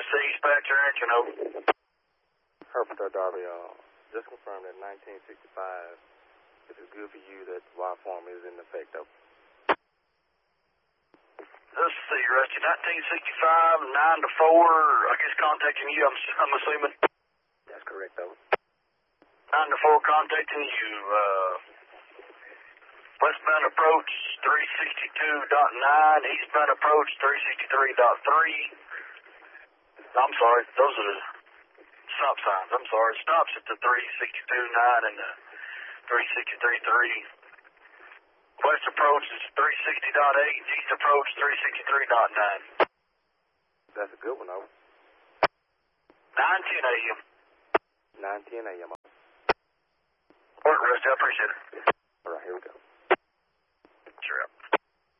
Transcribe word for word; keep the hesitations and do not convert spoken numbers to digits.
C dispatcher, you know. Herpenter Darby, uh, just confirm that nineteen sixty-five, if it's good for you, that Y form is in effect, though. Let's see, Rusty, nineteen sixty-five, nine to four, I guess contacting you, I'm, I'm assuming. That's correct, though. nine to four contacting you, uh, westbound approach three sixty-two point nine, eastbound approach three sixty-three point three. I'm sorry, those are the stop signs, I'm sorry. Stops at the three sixty-two point nine and the three sixty-three point three. West approach is three sixty point eight, east approach three sixty-three point nine. That's a good one, though. nine ten A M. nine ten A M. Work, Rusty, I appreciate it. All right, here we go.